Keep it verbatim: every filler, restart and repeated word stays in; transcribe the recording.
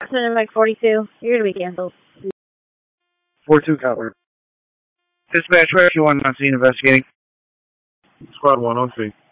Center Mike forty-two. You're going to be canceled. four two Copper. Dispatch, where you want on scene investigating? Squad one, on three.